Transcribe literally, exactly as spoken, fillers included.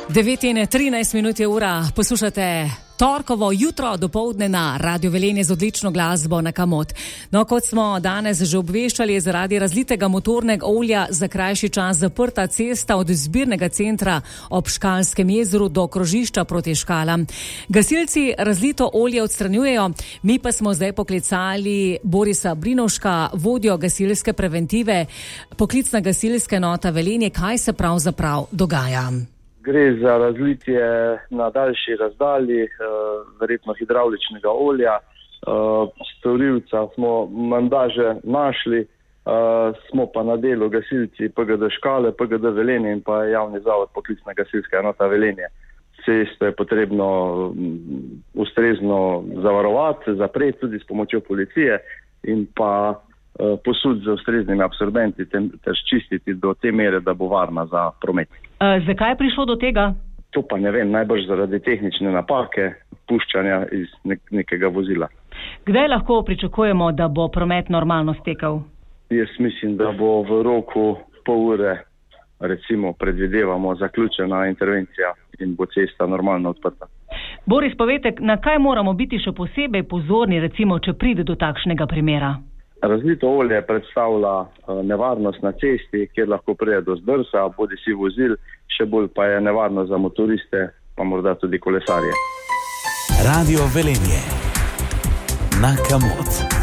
devet in trinajst minut je ura, poslušate torkovo jutro dopoldne na Radio Velenje z odlično glasbo na Kamot. No, kot smo danes že obveščali, je zaradi razlitega motornega olja za krajši čas zaprta cesta od zbirnega centra ob Škalskem jezeru do krožišča proti Škalam. Gasilci razlito olje odstranjujejo, mi pa smo zdaj poklicali Borisa Brinovška, vodjo gasilske preventive, poklicna gasilska enota Velenje. Kaj se pravzaprav dogaja? Gre za razlitje na daljši razdalji, verjetno hidravličnega olja. Storilca smo menda že našli, smo pa na delu gasilci P G D Škale, P G D Velenje in pa javni zavod poklicna gasilska enota Velenje. Cesto je potrebno ustrezno zavarovati, zapreti tudi s pomočjo policije in pa posud z ustreznimi absorbenti ter čistiti do te mere, da bo varna za promet. Uh, zakaj je prišlo do tega? To pa ne vem, najbrž zaradi tehnične napake, puščanja iz nek- nekega vozila. Kdaj lahko pričakujemo, da bo promet normalno stekel? Jaz mislim, da bo v roku pol ure, recimo predvidevamo, zaključena intervencija in bo cesta normalno odprta. Boris, povejte, na kaj moramo biti še posebej pozorni, recimo, če pride do takšnega primera? Razlito olje predstavlja nevarnost na cesti, kjer lahko pride do zdrsa, bodi si vozil, še bolj pa je nevarno za motoriste, pa morda tudi kolesarje. Radio Velenje na Kamot.